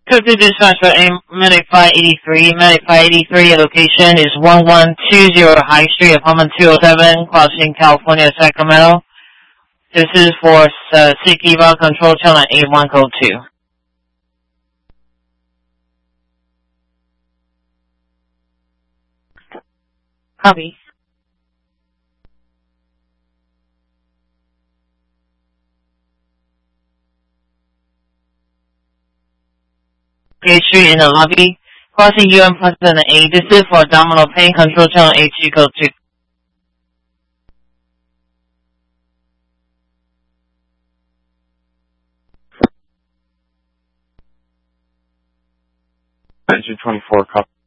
Crypto dispatch for Medic 583. Medic 583, location is 1120 High Street, apartment 207, Crossing, California, Sacramento. This is for Sikiva Control Channel 81 code 2. Copy. Gate Street in the lobby. Crossing UN President A. This is for Domino Pain Control Channel 82 code 2. Engine 24, copy.